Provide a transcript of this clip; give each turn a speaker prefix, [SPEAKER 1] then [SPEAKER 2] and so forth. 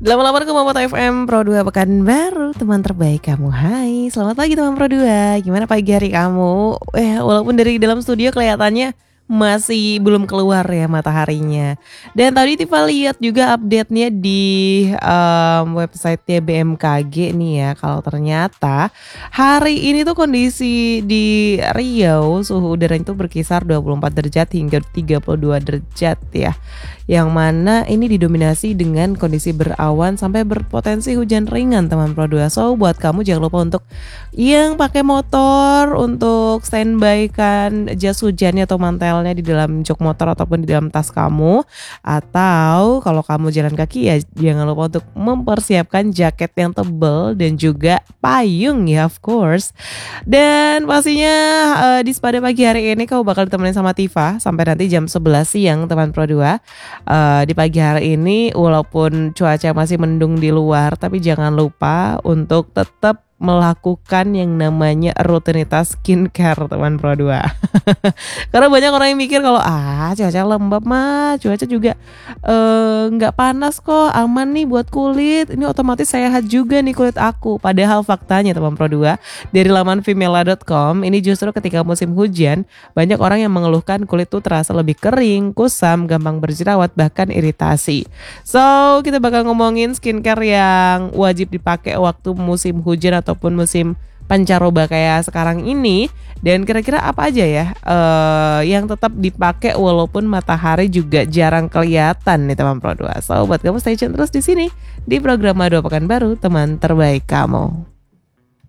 [SPEAKER 1] 88,4 FM Pro 2 Pekanbaru, teman terbaik kamu. Hai, selamat pagi teman Pro 2. Gimana pagi hari kamu? Walaupun dari dalam studio kelihatannya masih belum keluar ya mataharinya. Dan tadi Tifa lihat juga update-nya di website-nya BMKG nih ya. Kalau ternyata hari ini tuh kondisi di Riau suhu udara itu berkisar 24 derajat hingga 32 derajat ya. Yang mana ini didominasi dengan kondisi berawan sampai berpotensi hujan ringan teman Pro 2. So buat kamu jangan lupa untuk yang pakai motor untuk standby kan jas hujannya atau mantelnya di dalam jok motor ataupun di dalam tas kamu. Atau kalau kamu jalan kaki ya jangan lupa untuk mempersiapkan jaket yang tebal dan juga payung ya of course. Dan pastinya di pada pagi hari ini kamu bakal ditemenin sama Tifa sampai nanti jam 11 siang teman Pro 2. Di pagi hari ini walaupun cuaca masih mendung di luar, tapi jangan lupa untuk tetap melakukan yang namanya rutinitas skincare teman Pro 2. Karena banyak orang yang mikir kalau cuaca lembab mah, cuaca juga nggak panas kok, aman nih buat kulit. Ini otomatis sehat juga nih kulit aku. Padahal faktanya teman Pro 2 dari laman Vimela.com ini justru ketika musim hujan banyak orang yang mengeluhkan kulit tuh terasa lebih kering, kusam, gampang berjerawat bahkan iritasi. So kita bakal ngomongin skincare yang wajib dipakai waktu musim hujan ataupun musim pancaroba kayak sekarang ini. Dan kira-kira apa aja ya yang tetap dipakai walaupun matahari juga jarang kelihatan nih teman Pro 2. So buat kamu stay tune terus di sini di program Madu Pekanbaru, teman terbaik kamu.